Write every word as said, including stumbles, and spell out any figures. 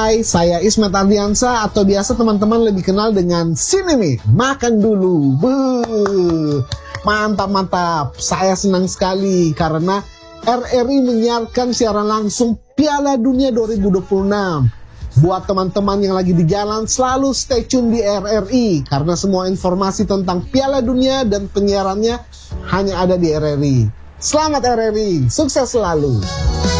Hai, saya Ismet Ardiansa atau biasa teman-teman lebih kenal dengan Sineme. Makan dulu. Beuh. Mantap, mantap. Saya senang sekali karena R R I menyiarkan siaran langsung Piala Dunia dua ribu dua puluh enam. Buat teman-teman yang lagi di jalan, selalu stay tune di R R I karena semua informasi tentang Piala Dunia dan penyiarannya hanya ada di R R I. Selamat R R I, sukses selalu.